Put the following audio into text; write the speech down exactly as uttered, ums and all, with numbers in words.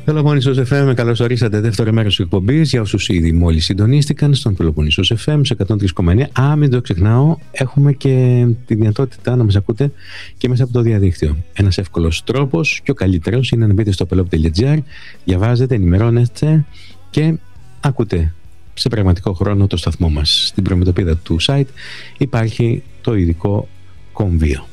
Πελοπόννησος εφ εμ, καλώς ορίσατε. Δεύτερο μέρος της εκπομπής. Για όσους ήδη μόλις συντονίστηκαν στον Πελοπόννησος εφ εμ σε εκατόν τρία κόμμα εννέα. Α, μην το ξεχνάω, έχουμε και τη δυνατότητα να μας ακούτε και μέσα από το διαδίκτυο. Ένας εύκολος τρόπος και ο καλύτερος είναι να μπείτε στο pelop τελεία gr, διαβάζετε, ενημερώνεστε και ακούτε σε πραγματικό χρόνο το σταθμό μας. Στην προμετωπίδα του site υπάρχει το ειδικό κομβίο.